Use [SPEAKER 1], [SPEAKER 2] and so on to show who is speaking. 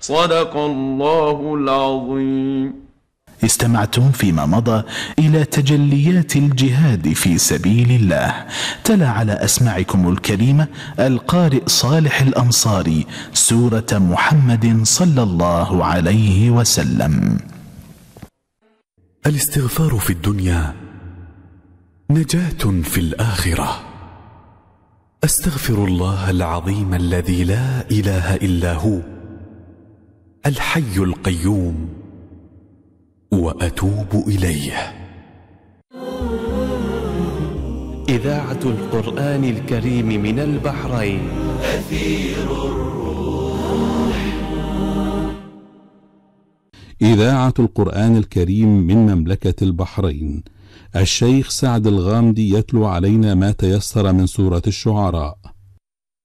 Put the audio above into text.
[SPEAKER 1] صدق الله العظيم.
[SPEAKER 2] استمعتم فيما مضى إلى تجليات الجهاد في سبيل الله، تلا على أسماعكم الكريمة القارئ صالح الأنصاري سورة محمد صلى الله عليه وسلم.
[SPEAKER 3] الاستغفار في الدنيا نجاة في الآخرة. أستغفر الله العظيم الذي لا إله إلا هو الحي القيوم وأتوب إليه.
[SPEAKER 4] إذاعة القرآن الكريم من البحرين، أثير الروح.
[SPEAKER 5] إذاعة القرآن الكريم من مملكة البحرين. الشيخ سعد الغامدي يتلو علينا ما تيسر من سورة الشعراء.